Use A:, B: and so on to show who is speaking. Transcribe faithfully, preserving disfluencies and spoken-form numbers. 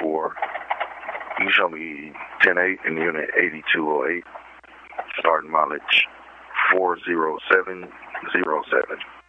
A: four. You can show me ten eight in unit eighty-two oh eight. Starting mileage four zero seven zero seven.